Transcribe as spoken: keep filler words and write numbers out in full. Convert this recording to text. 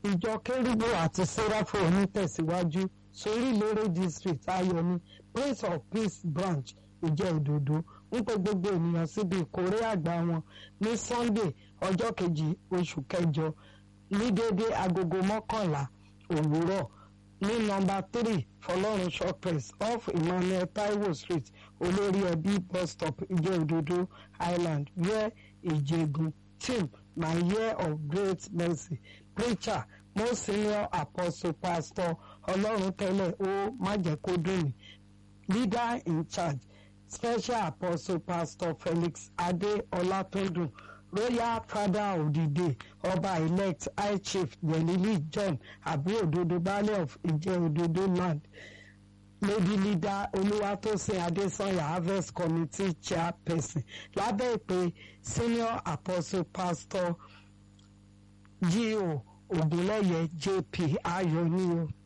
ìjọ kérúbù àti séráfù onítẹ̀síwájú Ṣerílérè district Ayọ̀ni Prince of Peace branch ìjẹ́ òdòdó ń pe gbogbo ènìyàn síbi ìkórè àgbà wọn ní Sunday ọjọ́ kejì oṣù kẹjọ ní déédé agogo mọ́kànlá òwúrọ̀ ní nọ́mbà three Fọlọ́run showpress off Emmanuel Taiwo street olórí ẹbí bus stop ìjẹ́ òdòdó Island where Ìjẹ̀gùn team my year of great mercy preacher most senior apostle pastor ọlọ́run tẹ́lẹ̀ ó májẹ̀kódùnmí leader in charge special apostle pastor Felix Adé Ọlátúndùn royal father of the day ọba elect high chief Gelili John Abi Ododo baálẹ̀ of Ìjẹ́ Òdòdó land lady leader Olúwatósìn Adésànyà harvest committee chairperson lábẹ́ ìpè senior apostle pastor G O Ògúnlẹ́yẹ J P Ayọ̀ ni o.